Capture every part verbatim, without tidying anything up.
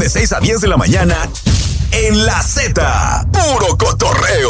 de seis a diez de la mañana en La Z. Puro cotorreo.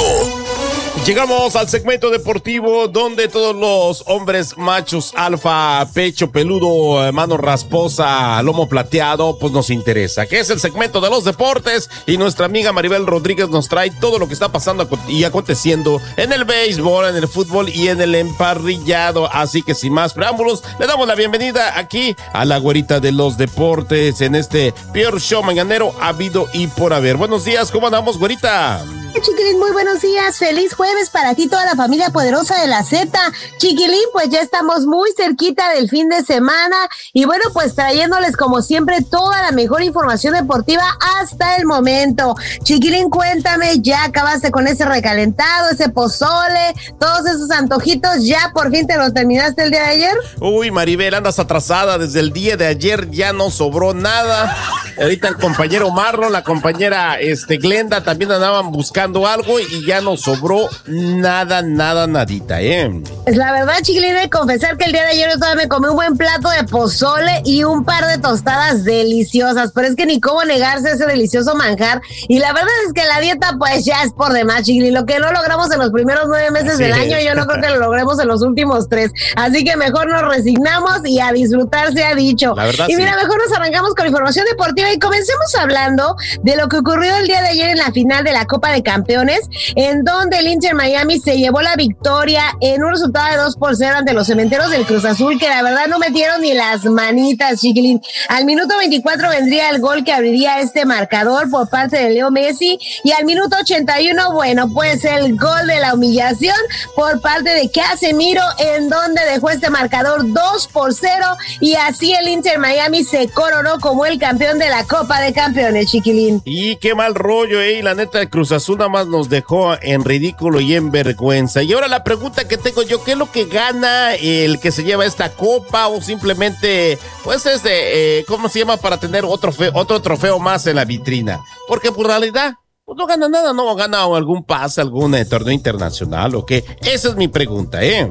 Llegamos al segmento deportivo donde todos los hombres machos alfa, pecho peludo, mano rasposa, lomo plateado, pues nos interesa, que es el segmento de los deportes, y nuestra amiga Maribel Rodríguez nos trae todo lo que está pasando y aconteciendo en el béisbol, en el fútbol y en el emparrillado. Así que sin más preámbulos, le damos la bienvenida aquí a la güerita de los deportes en este peor show mañanero habido y por haber. Buenos días, ¿cómo andamos, güerita? Chiquilín, muy buenos días, feliz jueves para ti, toda la familia poderosa de la Z. Chiquilín, pues ya estamos muy cerquita del fin de semana y bueno, pues trayéndoles como siempre toda la mejor información deportiva hasta el momento. Chiquilín, cuéntame, ya acabaste con ese recalentado, ese pozole, todos esos antojitos, ¿ya por fin te los terminaste el día de ayer? Uy, Maribel, andas atrasada, desde el día de ayer ya no sobró nada. Ahorita el compañero Marlon, la compañera este, Glenda también andaban buscando algo y ya no sobró nada, nada, nadita, ¿eh? Pues la verdad, chiquilín, de confesar que el día de ayer yo todavía me comí un buen plato de pozole y un par de tostadas deliciosas, pero es que ni cómo negarse ese delicioso manjar, y la verdad es que la dieta pues ya es por demás, chiquilín, lo que no logramos en los primeros nueve meses Así del es. año, yo no creo que lo logremos en los últimos tres, así que mejor nos resignamos y a disfrutar se ha dicho. La verdad, y mira, sí. mejor nos arrancamos con información deportiva y comencemos hablando de lo que ocurrió el día de ayer en la final de la Copa de Campeones, en donde el Inter Miami se llevó la victoria en un resultado de dos por cero ante los Cementeros del Cruz Azul, que la verdad no metieron ni las manitas, chiquilín. Al minuto veinticuatro vendría el gol que abriría este marcador por parte de Leo Messi, y al minuto ochenta y uno, bueno, pues el gol de la humillación por parte de Casemiro, en donde dejó este marcador dos por cero, y así el Inter Miami se coronó como el campeón de la Copa de Campeones, chiquilín. Y qué mal rollo, eh, la neta de Cruz Azul nada más nos dejó en ridículo y en vergüenza. Y ahora la pregunta que tengo yo, ¿qué es lo que gana el que se lleva esta copa? O simplemente, pues es de, eh, ¿cómo se llama? Para tener otro, fe, otro trofeo más en la vitrina. Porque por realidad, pues no gana nada, no gana algún pase, algún eh, torneo internacional o qué. Esa es mi pregunta, ¿eh?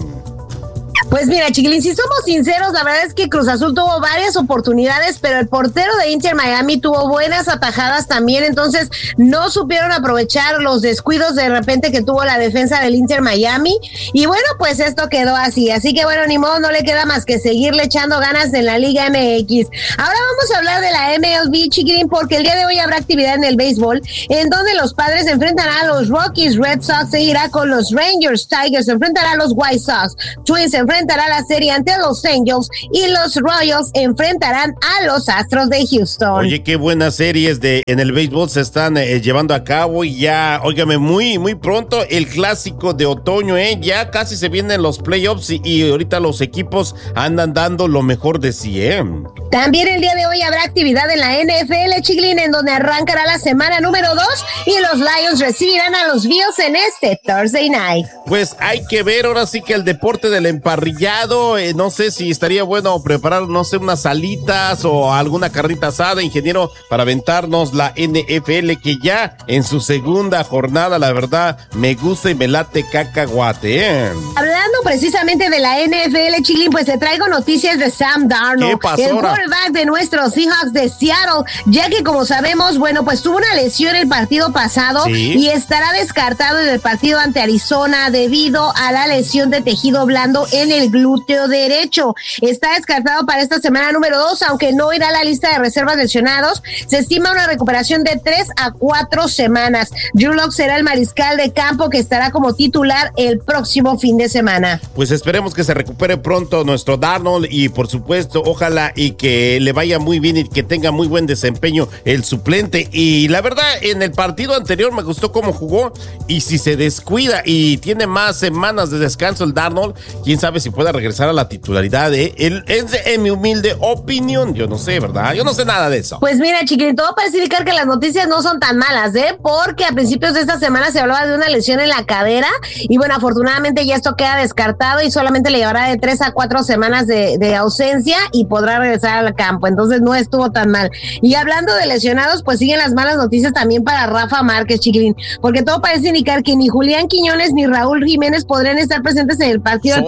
Pues mira, chiquilín, si somos sinceros, la verdad es que Cruz Azul tuvo varias oportunidades, pero el portero de Inter Miami tuvo buenas atajadas también, entonces no supieron aprovechar los descuidos de repente que tuvo la defensa del Inter Miami, y bueno, pues esto quedó así, así que bueno, ni modo, no le queda más que seguirle echando ganas en la Liga M X. Ahora vamos a hablar de la M L B, chiquilín, porque el día de hoy habrá actividad en el béisbol, en donde los Padres enfrentarán a los Rockies, Red Sox se irá con los Rangers, Tigers enfrentará a los White Sox, Twins enfrentará la serie ante los Angels y los Royals enfrentarán a los Astros de Houston. Oye, qué buenas series de en el béisbol se están eh, llevando a cabo, y ya, óigame, muy, muy pronto el clásico de otoño, eh, ya casi se vienen los playoffs y, y ahorita los equipos andan dando lo mejor de sí, eh. También el día de hoy habrá actividad en la N F L, chiquilín, en donde arrancará la semana número dos y los Lions recibirán a los Bills en este Thursday Night. Pues hay que ver ahora sí que el deporte del emparrillado, eh, no sé si estaría bueno preparar, no sé, unas salitas o alguna carnita asada, ingeniero, para aventarnos la N F L, que ya en su segunda jornada, la verdad, me gusta y me late cacahuate, ¿eh? Hablando precisamente de la N F L, chiquilín, pues te traigo noticias de Sam Darnold, ¿Qué pasó el ahora? quarterback de nuestros Seahawks de Seattle, ya que como sabemos, bueno, pues tuvo una lesión el partido pasado, ¿Sí? y estará descartado en el partido ante Arizona debido a la lesión de tejido blando en el glúteo derecho. Está descartado para esta semana número dos, aunque no irá a la lista de reservas lesionados. Se estima una recuperación de tres a cuatro semanas. Drew Lock será el mariscal de campo que estará como titular el próximo fin de semana. Pues esperemos que se recupere pronto nuestro Darnold, y por supuesto, ojalá y que le vaya muy bien y que tenga muy buen desempeño el suplente. Y la verdad, en el partido anterior me gustó cómo jugó, y si se descuida y tiene más semanas de descanso el Darnold, quién sabe si pueda regresar a la titularidad, ¿eh? El, es en mi humilde opinión, yo no sé, ¿verdad? Yo no sé nada de eso. Pues mira, chiquilín, todo parece indicar que las noticias no son tan malas, ¿eh? Porque a principios de esta semana se hablaba de una lesión en la cadera, y bueno, afortunadamente ya esto queda descartado y solamente le llevará de tres a cuatro semanas de, de ausencia y podrá regresar al campo, entonces no estuvo tan mal. Y hablando de lesionados, pues siguen las malas noticias también para Rafa Márquez, chiquilín, porque todo parece indicar que ni Julián Quiñones ni Raúl Jiménez podrán estar presentes en el partido del próximo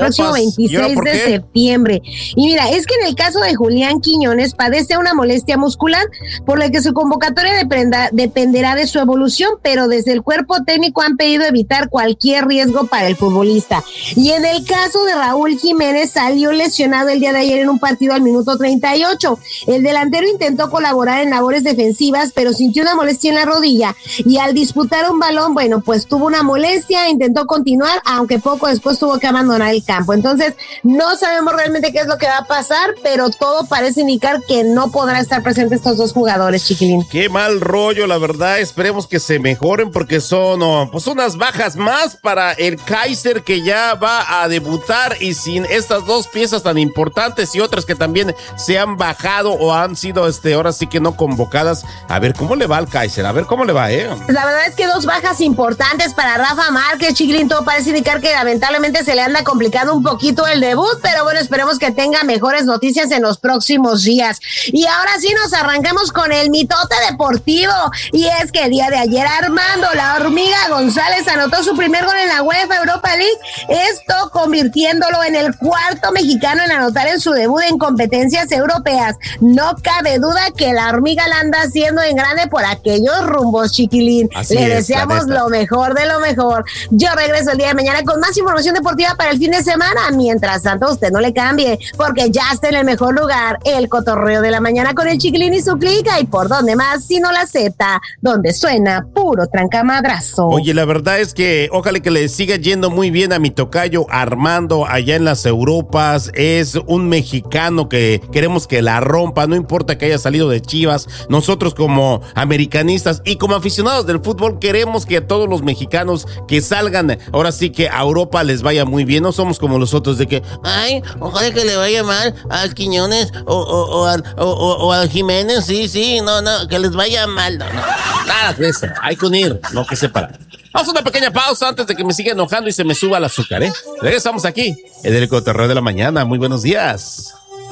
veintiséis de septiembre. Y mira, es que en el caso de Julián Quiñones padece una molestia muscular, por la que su convocatoria dependa, dependerá de su evolución, pero desde el cuerpo técnico han pedido evitar cualquier riesgo para el futbolista. Y en el caso de Raúl Jiménez, salió lesionado el día de ayer en un partido al minuto treinta y ocho. El delantero intentó colaborar en labores defensivas, pero sintió una molestia en la rodilla y al disputar un balón, bueno, pues tuvo una molestia, intentó continuar, aunque poco después tuvo que abandonar el campo. Entonces, no sabemos realmente qué es lo que va a pasar, pero todo parece indicar que no podrán estar presentes estos dos jugadores, Chiquilín. Qué mal rollo, la verdad. Esperemos que se mejoren porque son oh, pues unas bajas más para el Kaiser, que ya va a debutar, y sin estas dos piezas tan importantes y otras que también se han bajado o han sido este ahora sí que no convocadas. A ver cómo le va al Kaiser, a ver cómo le va, eh. La verdad es que dos bajas importantes para Rafa Márquez, Chiquilín. Todo parece indicar que lamentablemente se le anda complicando un poquito el debut, pero bueno, esperemos que tenga mejores noticias en los próximos días. Y ahora sí nos arrancamos con el mitote deportivo, y es que el día de ayer Armando la Hormiga González anotó su primer gol en la UEFA Europa League, esto convirtiéndolo en el cuarto mexicano en anotar en su debut en competencias europeas. No cabe duda que la Hormiga la anda haciendo en grande por aquellos rumbos, Chiquilín. Así Le es, deseamos lo mejor de lo mejor. Yo regreso el día de mañana con más información deportiva para el fin de semana. Mientras tanto, usted no le cambie, porque ya está en el mejor lugar, el cotorreo de la mañana con el Chiquilín y su clica. Y por dónde más, sino la Z, donde suena puro trancamadrazo. Oye, la verdad es que ojalá que le siga yendo muy bien a mi tocayo Armando allá en las Europas. Es un mexicano que queremos que la rompa, no importa que haya salido de Chivas. Nosotros como americanistas y como aficionados del fútbol queremos que a todos los mexicanos que salgan ahora sí que a Europa les vaya muy bien. No somos como los otros de que, ay, ojalá que le vaya mal al Quiñones o, o, o, al, o, o, o al Jiménez, sí, sí, no, no, que les vaya mal, no, no, nada de eso, hay que unir, no que separar. Vamos a una pequeña pausa antes de que me siga enojando y se me suba el azúcar, ¿eh? Regresamos aquí en el Cotorreo de la Mañana. Muy buenos días.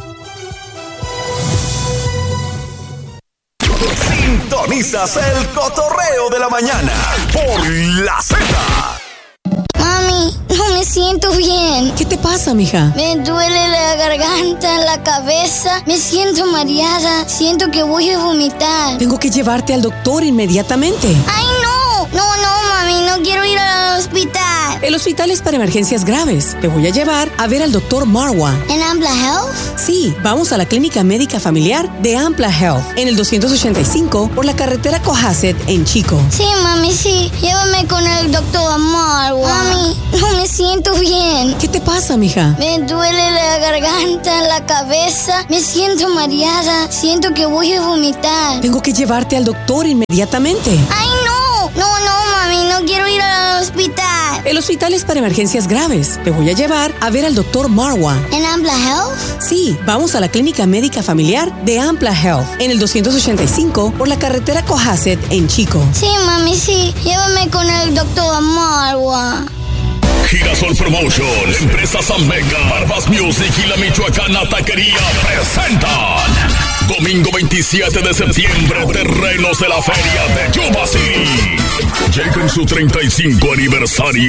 Sintonizas el Cotorreo de la Mañana por la Z. Mami, no me siento bien. ¿Qué te pasa, mija? Me duele la garganta, la cabeza, me siento mareada, siento que voy a vomitar. Tengo que llevarte al doctor inmediatamente. ¡Ay, no! No, no, mami, no quiero ir al hospital. El hospital es para emergencias graves. Te voy a llevar a ver al doctor Marwa. ¿En Ampla Health? Sí, vamos a la clínica médica familiar de Ampla Health, en el doscientos ochenta y cinco por la carretera Cohasset en Chico. Sí, mami, sí. Llévame con el doctor Marwa. Mami, no me siento bien. ¿Qué te pasa, mija? Me duele la garganta, la cabeza, me siento mareada, siento que voy a vomitar. Tengo que llevarte al doctor inmediatamente. ¡Ay, no! No, no, mami, no quiero ir al hospital. El hospital es para emergencias graves. Te voy a llevar a ver al doctor Marwa. ¿En Ampla Health? Sí, vamos a la clínica médica familiar de Ampla Health, en el doscientos ochenta y cinco por la carretera Cohasset en Chico. Sí, mami, sí. Llévame con el doctor Marwa. Girasol Promotion, Empresas Amega, Barbas Music y la Michoacana Taquería presentan domingo veintisiete de septiembre, terrenos de la feria de Yubasí. Llega en su treinta y cinco aniversario